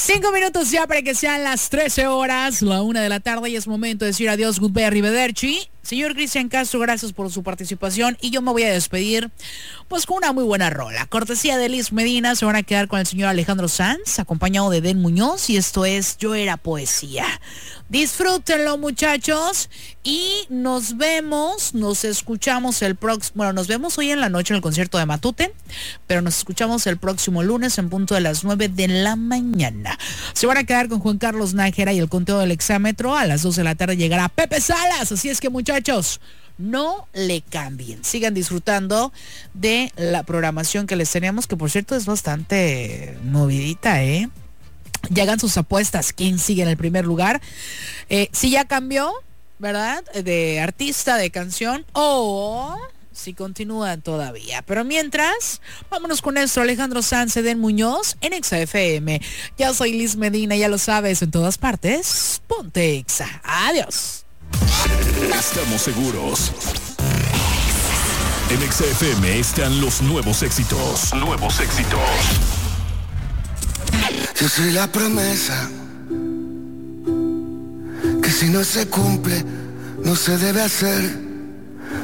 5 minutos ya para que sean las 13 horas, la 1 de la tarde, y es momento de decir adiós, goodbye, arrivederci. Señor Cristian Castro, gracias por su participación y yo me voy a despedir pues con una muy buena rola. Cortesía de Liz Medina, se van a quedar con el señor Alejandro Sanz, acompañado de Den Muñoz, y esto es Yo Era Poesía. Disfrútenlo, muchachos, y nos escuchamos el próximo, bueno, nos vemos hoy en la noche en el concierto de Matute, pero nos escuchamos el próximo lunes en punto de las 9 de la mañana. Se van a quedar con Juan Carlos Nájera y el conteo del exámetro. A las 2 de la tarde llegará Pepe Salas, así es que, muchachos, no le cambien, sigan disfrutando de la programación que les tenemos, que por cierto es bastante movidita, Ya hagan sus apuestas, quién sigue en el primer lugar, si ya cambió, ¿verdad?, de artista, de canción, o si continúan todavía. Pero mientras, vámonos con esto, Alejandro Sanz, Den Muñoz en Exa FM. Ya soy Liz Medina, ya lo sabes, en todas partes, ponte Exa. Adiós. Estamos seguros. En Exa FM están los nuevos éxitos. Yo soy la promesa que si no se cumple, no se debe hacer.